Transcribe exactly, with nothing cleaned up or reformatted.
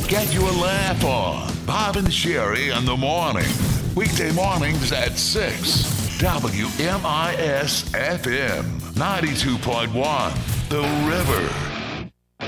get you a laugh on. Bob and Sherry in the morning. Weekday mornings at six. W M I S F M ninety-two point one. The River.